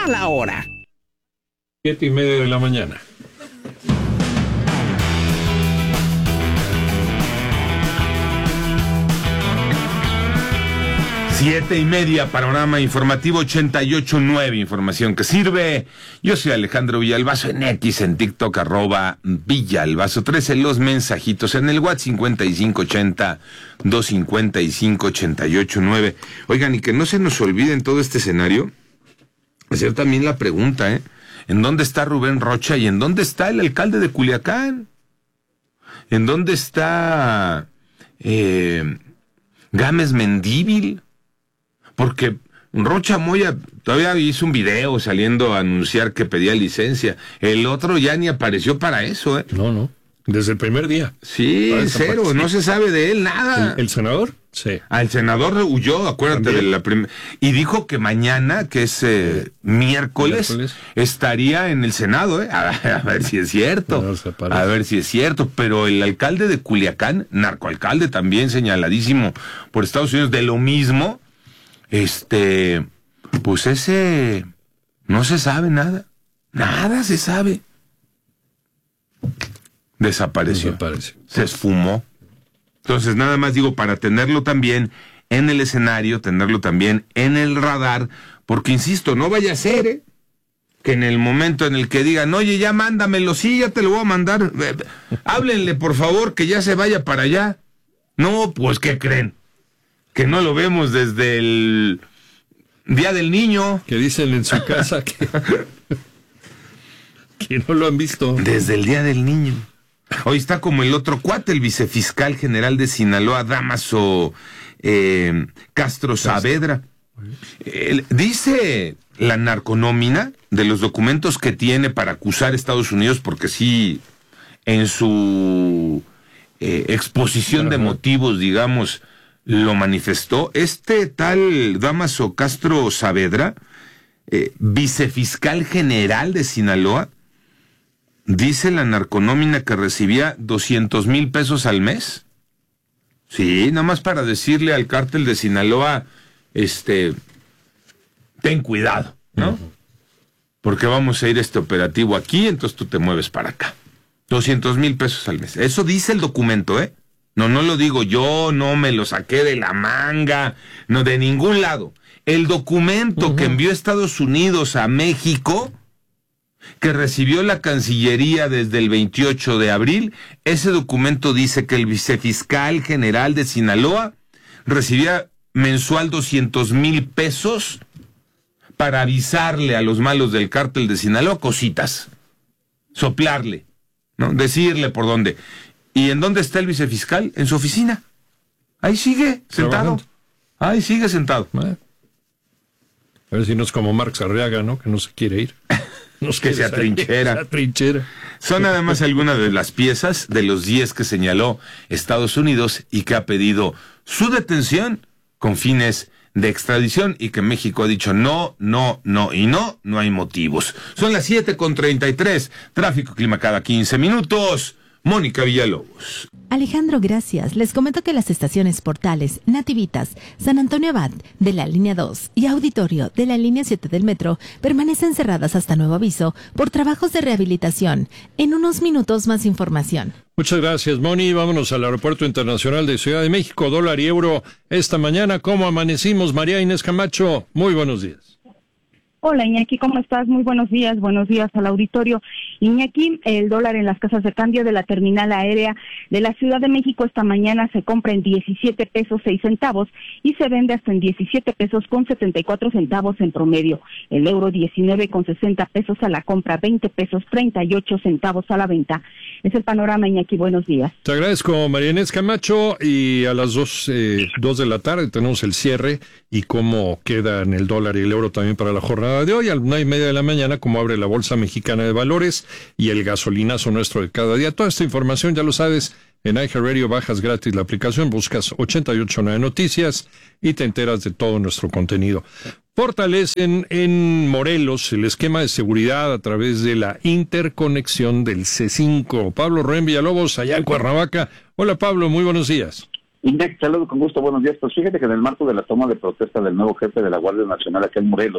la hora. 7:30 de la mañana. Siete y media, panorama informativo 88.9, información que sirve. Yo soy Alejandro Villalbazo en X, en TikTok, @Villalbazo 13, los mensajitos en el WhatsApp 5580-255-88.9. Oigan, y que no se nos olvide en todo este escenario, hacer también la pregunta, ¿en dónde está Rubén Rocha y en dónde está el alcalde de Culiacán? ¿En dónde está Gámez Mendívil? Porque Rocha Moya todavía hizo un video saliendo a anunciar que pedía licencia. El otro ya ni apareció para eso, No, desde el primer día. Sí, cero, no se sabe de él nada. ¿El senador? Sí. El senador huyó, acuérdate ¿también? de la primera. Y dijo que mañana, que es miércoles, estaría en el Senado, a ver si es cierto. A ver si es cierto. Pero el alcalde de Culiacán, narcoalcalde también señaladísimo por Estados Unidos de lo mismo, pues ese no se sabe nada. Nada se sabe. Desapareció. Se esfumó. Entonces, nada más digo, para tenerlo también en el escenario, tenerlo también en el radar, porque insisto, no vaya a ser, que en el momento en el que digan, oye, ya mándamelo, sí, ya te lo voy a mandar, háblenle por favor que ya se vaya para allá. No, pues, ¿qué creen? Que no lo vemos desde el Día del Niño. Que dicen en su casa que no lo han visto. Desde el Día del Niño. Hoy está como el otro cuate, el vicefiscal general de Sinaloa, Dámaso Castro Saavedra. Dice la narconómina de los documentos que tiene para acusar a Estados Unidos, porque sí, en su exposición de motivos, digamos, lo manifestó. Este tal Dámaso Castro Saavedra, vicefiscal general de Sinaloa, dice la narconómina que recibía 200,000 pesos al mes. Sí, nada más para decirle al cártel de Sinaloa, ten cuidado, ¿no? Porque vamos a ir a este operativo aquí, entonces tú te mueves para acá. 200,000 pesos al mes. Eso dice el documento, No lo digo yo, no me lo saqué de la manga, no de ningún lado. El documento que envió Estados Unidos a México, que recibió la Cancillería desde el 28 de abril, ese documento dice que el vicefiscal general de Sinaloa recibía mensual 200,000 pesos para avisarle a los malos del cártel de Sinaloa cositas, soplarle, ¿no? Decirle por dónde. ¿Y en dónde está el vicefiscal? En su oficina. Ahí sigue, sentado. Ahí sigue sentado. A ver si no es como Marx Arriaga, ¿no? Que no se quiere ir. Que se atrinchera. Son nada más algunas de las piezas de los 10 que señaló Estados Unidos y que ha pedido su detención con fines de extradición y que México ha dicho no hay motivos. Son las 7:33, tráfico clima cada 15 minutos. Mónica Villalobos. Alejandro, gracias. Les comento que las estaciones Portales, Nativitas, San Antonio Abad de la línea 2 y Auditorio de la línea 7 del metro permanecen cerradas hasta nuevo aviso por trabajos de rehabilitación. En unos minutos más información. Muchas gracias, Moni. Vámonos al Aeropuerto Internacional de Ciudad de México, dólar y euro. Esta mañana, ¿cómo amanecimos? María Inés Camacho, muy buenos días. Hola Iñaki, ¿cómo estás? Muy buenos días al auditorio. Iñaki, el dólar en las casas de cambio de la terminal aérea de la Ciudad de México esta mañana se compra en 17 pesos 6 centavos y se vende hasta en 17 pesos con 74 centavos en promedio. El euro 19 con 60 pesos a la compra, 20 pesos 38 centavos a la venta. Es el panorama, Iñaki, buenos días. Te agradezco, María Inés Camacho, y a las 2 de la tarde tenemos el cierre y cómo quedan el dólar y el euro también para la jornada de hoy, a la 1:30 de la mañana, como abre la Bolsa Mexicana de Valores y el gasolinazo nuestro de cada día. Toda esta información, ya lo sabes, en iHeartRadio bajas gratis la aplicación, buscas 889 Noticias y te enteras de todo nuestro contenido. Fortalecen en Morelos el esquema de seguridad a través de la interconexión del C5. Pablo Rubén Villalobos, allá en Cuernavaca. Hola Pablo, muy buenos días. Iñaki, saludo con gusto, buenos días. Pues fíjate que en el marco de la toma de protesta del nuevo jefe de la Guardia Nacional acá en Morelos,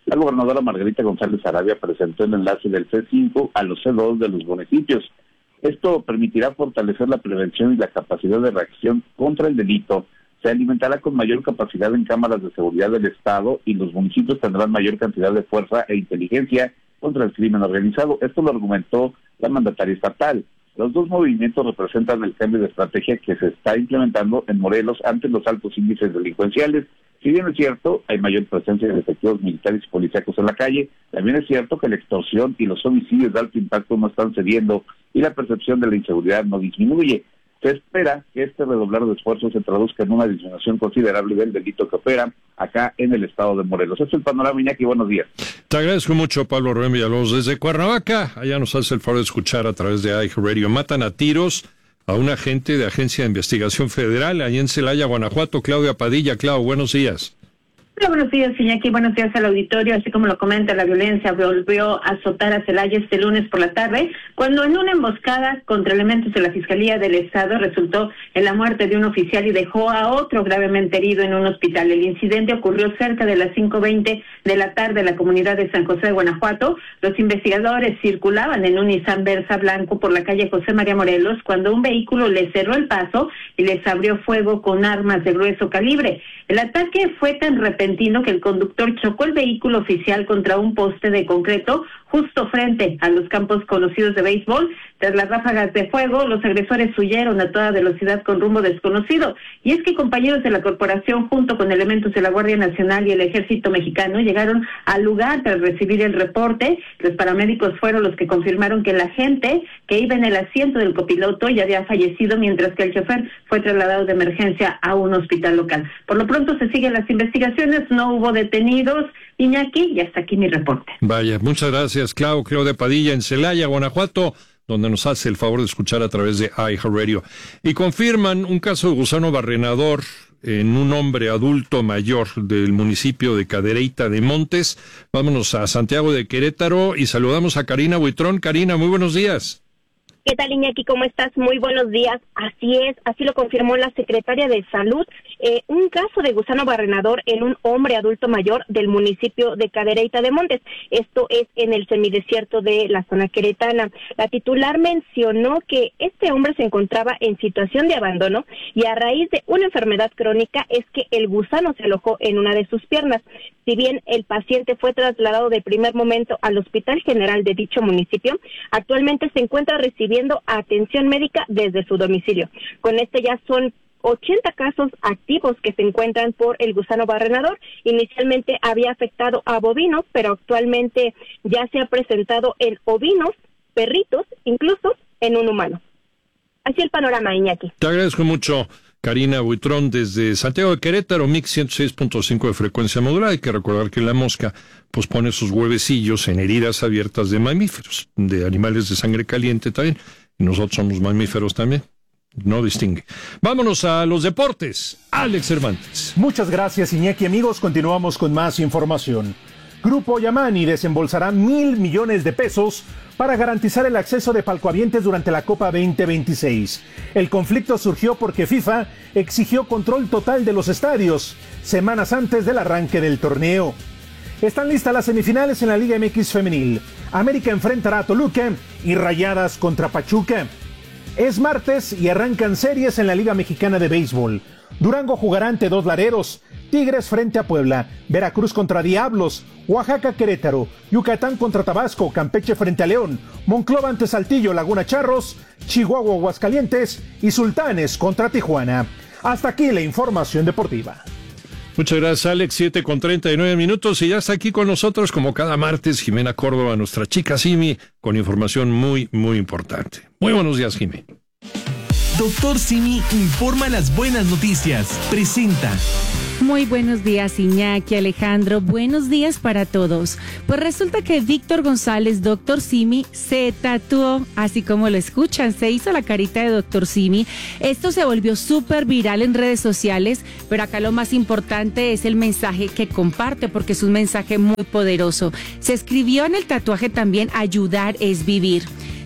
La gobernadora Margarita González Arabia presentó el enlace del C5 a los C2 de los municipios. Esto permitirá fortalecer la prevención y la capacidad de reacción contra el delito. Se alimentará con mayor capacidad en cámaras de seguridad del Estado y los municipios tendrán mayor cantidad de fuerza e inteligencia contra el crimen organizado. Esto lo argumentó la mandataria estatal. Los dos movimientos representan el cambio de estrategia que se está implementando en Morelos ante los altos índices delincuenciales. Si bien es cierto, hay mayor presencia de efectivos militares y policíacos en la calle, también es cierto que la extorsión y los homicidios de alto impacto no están cediendo y la percepción de la inseguridad no disminuye. Se espera que este redoblar de esfuerzos se traduzca en una disminución considerable del delito que opera acá en el estado de Morelos. Este es el panorama, Iñaki, buenos días. Te agradezco mucho, Pablo Rubén Villalobos, desde Cuernavaca. Allá nos hace el favor de escuchar a través de iHeartRadio. Matan a tiros a un agente de Agencia de Investigación Federal, allá en Celaya, Guanajuato. Claudia Padilla. Clau, buenos días. Hola, buenos días, Iñaki. Buenos días al auditorio. Así como lo comenta, la violencia volvió a azotar a Celaya este lunes por la tarde, cuando en una emboscada contra elementos de la Fiscalía del Estado resultó en la muerte de un oficial y dejó a otro gravemente herido en un hospital. El incidente ocurrió cerca de las 5:20 de la tarde en la comunidad de San José de Guanajuato. Los investigadores circulaban en un Nissan Versa blanco por la calle José María Morelos cuando un vehículo les cerró el paso y les abrió fuego con armas de grueso calibre. El ataque fue tan repentino que el conductor chocó el vehículo oficial contra un poste de concreto justo frente a los campos conocidos de béisbol. Tras las ráfagas de fuego, los agresores huyeron a toda velocidad con rumbo desconocido. Y es que compañeros de la corporación, junto con elementos de la Guardia Nacional y el Ejército Mexicano, llegaron al lugar tras recibir el reporte. Los paramédicos fueron los que confirmaron que el agente que iba en el asiento del copiloto ya había fallecido, mientras que el chofer fue trasladado de emergencia a un hospital local. Por lo pronto se siguen las investigaciones, no hubo detenidos. Iñaki, y hasta aquí mi reporte. Vaya, muchas gracias, Claudia Padilla, en Celaya, Guanajuato, donde nos hace el favor de escuchar a través de iHeartRadio. Y confirman un caso de gusano barrenador en un hombre adulto mayor del municipio de Cadereyta de Montes. Vámonos a Santiago de Querétaro y saludamos a Karina Buitrón. Karina, muy buenos días. ¿Qué tal, Iñaki? ¿Cómo estás? Muy buenos días. Así es, así lo confirmó la secretaria de Salud. Un caso de gusano barrenador en un hombre adulto mayor del municipio de Cadereyta de Montes. Esto es en el semidesierto de la zona queretana. La titular mencionó que este hombre se encontraba en situación de abandono y a raíz de una enfermedad crónica es que el gusano se alojó en una de sus piernas. Si bien el paciente fue trasladado de primer momento al Hospital General de dicho municipio, actualmente se encuentra recibiendo atención médica desde su domicilio. Con este ya son 80 casos activos que se encuentran por el gusano barrenador. Inicialmente había afectado a bovinos, pero actualmente ya se ha presentado en ovinos, perritos, incluso en un humano. Así el panorama, Iñaki. Te agradezco mucho, Karina Buitrón, desde Santiago de Querétaro, Mix 106.5 de frecuencia modulada. Hay que recordar que la mosca pues pone sus huevecillos en heridas abiertas de mamíferos, de animales de sangre caliente también. Y nosotros somos mamíferos también. No distingue. Vámonos a los deportes. Alex Cervantes. Muchas gracias, Iñaki. Amigos, continuamos con más información. Grupo Yamani desembolsará 1,000 millones de pesos para garantizar el acceso de palcohabientes durante la Copa 2026. El conflicto surgió porque FIFA exigió control total de los estadios semanas antes del arranque del torneo. Están listas las semifinales en la Liga MX Femenil. América enfrentará a Toluca y Rayadas contra Pachuca. Es martes y arrancan series en la Liga Mexicana de Béisbol. Durango jugará ante Dos Lareros, Tigres frente a Puebla, Veracruz contra Diablos, Oaxaca Querétaro, Yucatán contra Tabasco, Campeche frente a León, Monclova ante Saltillo, Laguna Charros, Chihuahua Aguascalientes y Sultanes contra Tijuana. Hasta aquí la información deportiva. Muchas gracias, Alex. 7:39 y ya está aquí con nosotros, como cada martes, Jimena Córdoba, nuestra chica Simi, con información muy, muy importante. Muy buenos días, Jimena. Doctor Simi informa las buenas noticias. Presenta. Muy buenos días, Iñaki, Alejandro. Buenos días para todos. Pues resulta que Víctor González, Doctor Simi, se tatuó, así como lo escuchan, se hizo la carita de Doctor Simi. Esto se volvió súper viral en redes sociales, pero acá lo más importante es el mensaje que comparte, porque es un mensaje muy poderoso. Se escribió en el tatuaje también: ayudar es vivir.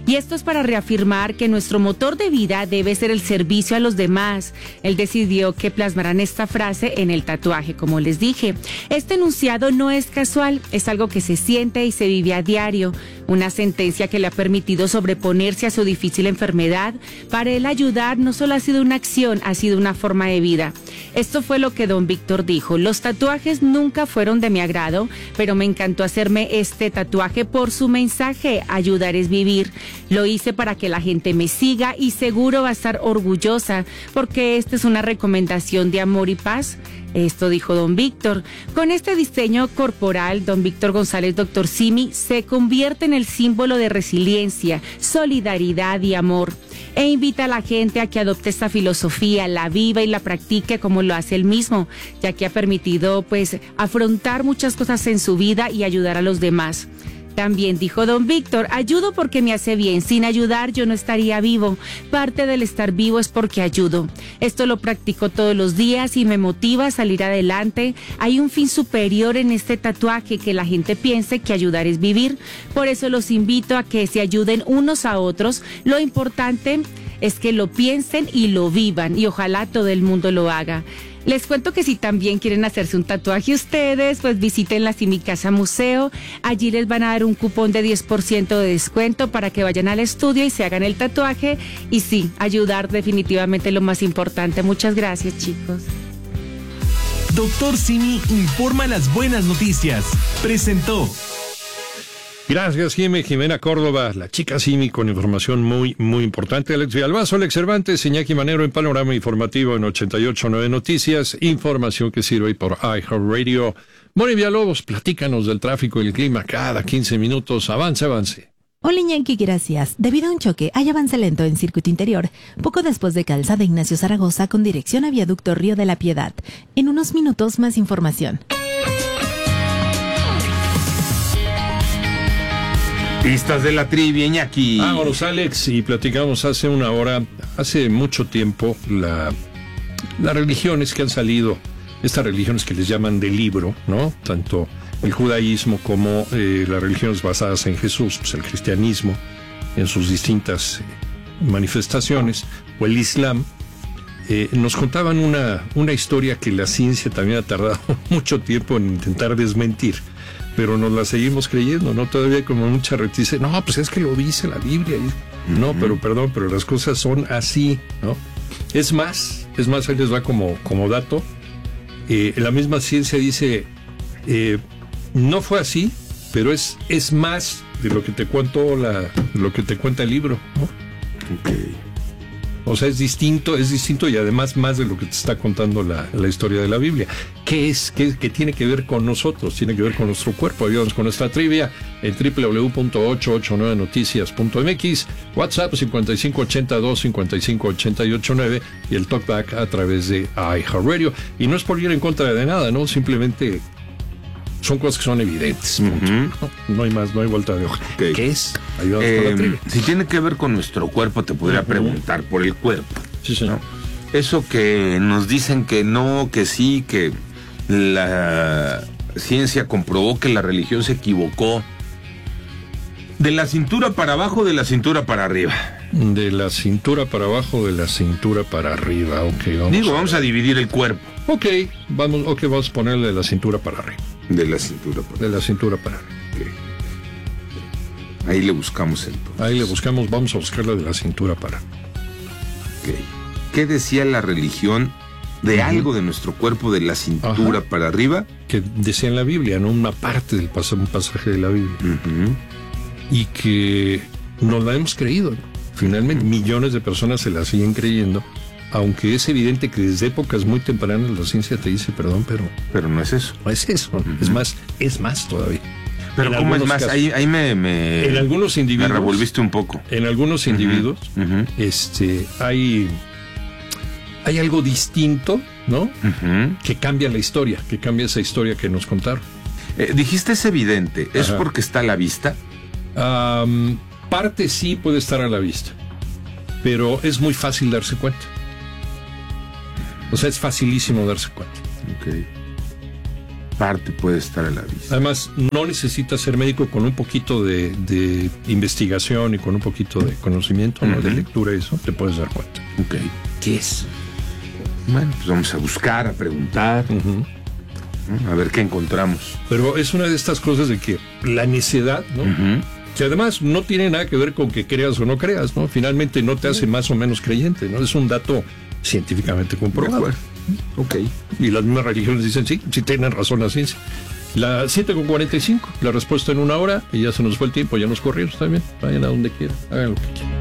Y esto es para reafirmar que nuestro motor de vida debe ser el servicio a los demás. Él decidió que plasmaran esta frase en el tatuaje, como les dije. Este enunciado no es casual, es algo que se siente y se vive a diario. Una sentencia que le ha permitido sobreponerse a su difícil enfermedad. Para él ayudar no solo ha sido una acción, ha sido una forma de vida. Esto fue lo que don Víctor dijo. Los tatuajes nunca fueron de mi agrado, pero me encantó hacerme este tatuaje por su mensaje, ayudar es vivir. Lo hice para que la gente me siga y seguro va a estar orgullosa, porque esta es una recomendación de amor y paz. Esto dijo don Víctor. Con este diseño corporal, don Víctor González, Dr. Simi, se convierte en el símbolo de resiliencia, solidaridad y amor. E invita a la gente a que adopte esta filosofía, la viva y la practique como lo hace él mismo, ya que ha permitido afrontar muchas cosas en su vida y ayudar a los demás. También dijo don Víctor, ayudo porque me hace bien, sin ayudar yo no estaría vivo, parte del estar vivo es porque ayudo. Esto lo practico todos los días y me motiva a salir adelante. Hay un fin superior en este tatuaje, que la gente piense que ayudar es vivir. Por eso los invito a que se ayuden unos a otros. Lo importante es que lo piensen y lo vivan, y ojalá todo el mundo lo haga. Les cuento que si también quieren hacerse un tatuaje ustedes, pues visiten la Simi Casa Museo. Allí les van a dar un cupón de 10% de descuento para que vayan al estudio y se hagan el tatuaje. Y sí, ayudar definitivamente es lo más importante. Muchas gracias, chicos. Doctor Simi informa las buenas noticias. Presentó. Gracias, Jimena Córdoba, la chica Simi, con información muy, muy importante. Alex Villalbazo, Alex Cervantes, Iñaki Manero en Panorama Informativo en 88.9 Noticias. Información que sirve por iHeartRadio. Moni Villalobos, platícanos del tráfico y el clima cada 15 minutos. Avance. Hola, Iñaki, gracias. Debido a un choque, hay avance lento en circuito interior, poco después de Calzada Ignacio Zaragoza con dirección a Viaducto Río de la Piedad. En unos minutos, más información. Pistas de la trivia, Iñaki. Vámonos, Alex, y platicamos hace una hora, hace mucho tiempo, las religiones que han salido, estas religiones que les llaman de libro, ¿no? Tanto el judaísmo como las religiones basadas en Jesús, pues el cristianismo en sus distintas manifestaciones, o el islam, nos contaban una historia que la ciencia también ha tardado mucho tiempo en intentar desmentir. Pero nos la seguimos creyendo, ¿no? Todavía hay como mucha reticencia. No, pues es que lo dice la Biblia. No, pero perdón, pero las cosas son así, ¿no? Es más, ahí les va como dato. La misma ciencia dice, no fue así, pero es más de lo que te cuenta el libro, ¿no? Okay. O sea, es distinto y además más de lo que te está contando la historia de la Biblia. ¿Qué tiene que ver con nosotros? Tiene que ver con nuestro cuerpo. Ayúdanos con nuestra trivia en www.889noticias.mx, WhatsApp 5582-558889 y el Talkback a través de iHeartRadio. Y no es por ir en contra de nada, ¿no? Simplemente son cosas que son evidentes. No hay más, no hay vuelta de hoja. Okay. ¿Qué es? Ayúdanos con la trivia. Si tiene que ver con nuestro cuerpo, te podría preguntar por el cuerpo. Sí, señor. ¿No? Eso que nos dicen que no, que sí, que la ciencia comprobó que la religión se equivocó. ¿De la cintura para abajo o de la cintura para arriba? De la cintura para abajo, de la cintura para arriba. Okay, vamos a dividir el cuerpo. Vamos a ponerle de la cintura para arriba. De la cintura para arriba. Okay. Ahí le buscamos entonces. Vamos a buscarla de la cintura para arriba. Okay. ¿Qué decía la religión de algo de nuestro cuerpo de la cintura para arriba? Que decía en la Biblia, ¿no? Una parte del un pasaje de la Biblia. Y que nos la hemos creído, ¿no? Finalmente, millones de personas se la siguen creyendo, aunque es evidente que desde épocas muy tempranas la ciencia te dice, perdón, pero no es eso. No es eso. Es más todavía. Pero en ¿cómo es más? Casos, ahí me en algunos individuos, me revolviste un poco. En algunos individuos, hay algo distinto, ¿no? Que cambia la historia, que cambia esa historia que nos contaron. Dijiste es evidente, ¿es porque está a la vista? Parte sí puede estar a la vista, pero es muy fácil darse cuenta. O sea, es facilísimo darse cuenta. parte puede estar a la vista. Además, no necesitas ser médico, con un poquito de investigación y con un poquito de conocimiento, ¿no? De lectura y eso, te puedes dar cuenta. Ok. ¿Qué es? Bueno, pues vamos a buscar, a preguntar, a ver qué encontramos. Pero es una de estas cosas de que la necedad, ¿no? Que además no tiene nada que ver con que creas o no creas, ¿no? Finalmente no te hace más o menos creyente, ¿no? Es un dato científicamente comprobado. Ok. Y las mismas religiones dicen, sí tienen razón la ciencia. La 7:45, la respuesta en 1 hora, y ya se nos fue el tiempo, ya nos corrimos también. Vayan a donde quieran, hagan lo que quieran.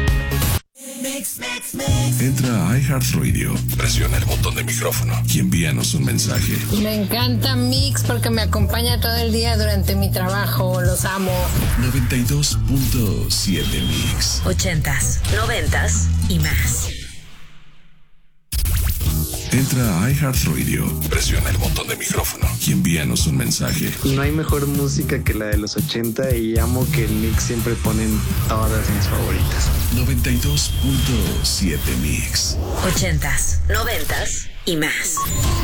Entra a iHeartRadio, presiona el botón de micrófono y envíanos un mensaje. Me encanta Mix porque me acompaña todo el día durante mi trabajo, los amo. 92.7 Mix. 80s, 90s y más. Entra a iHeartRadio, presiona el botón de micrófono y envíanos un mensaje. No hay mejor música que la de los 80 y amo que el Mix siempre ponen todas mis favoritas. 92.7 Mix. 80s, 90s y más.